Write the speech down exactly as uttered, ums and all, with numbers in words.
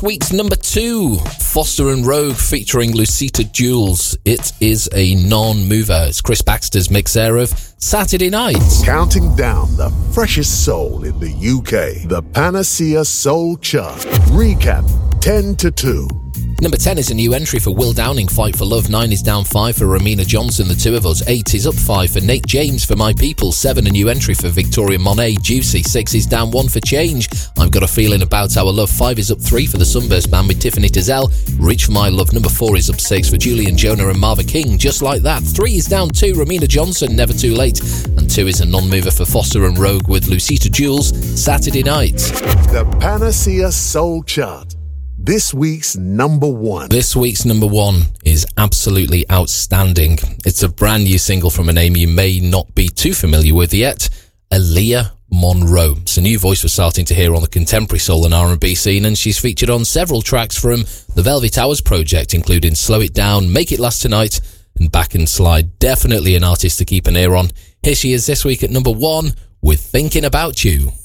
week's number two, Foster and Rogue featuring Lucita Jules. It is a non-mover. It's Chris Baxter's mix there of Saturday Night. Counting down the freshest soul in the U K, the Panacea Soul Chart. Recap, ten to two. Number ten is a new entry for Will Downing, Fight for Love. nine is down five for Romina Johnson, The Two of Us. eight is up five for Nate James, For My People. seven, a new entry for Victoria Monet, Juicy. six is down one for Change, I've Got a Feeling About Our Love. five is up three for the Sunburst Band with Tiffany Tizell, Reach for My Love. Number four is up six for Julian Jonah and Marva King, Just Like That. three is down two, Romina Johnson, Never Too Late. And two is a non-mover for Foster and Rogue with Lucita Jules, Saturday Night. The Panacea Soul Chart. This week's number one. This week's number one is absolutely outstanding. It's a brand new single from a name you may not be too familiar with yet, Aaliyah Monroe. It's a new voice we're starting to hear on the contemporary soul and R and B scene, and she's featured on several tracks from the Velvet Hours project, including Slow It Down, Make It Last Tonight, and Back and Slide. Definitely an artist to keep an ear on. Here she is this week at number one with Thinking About You.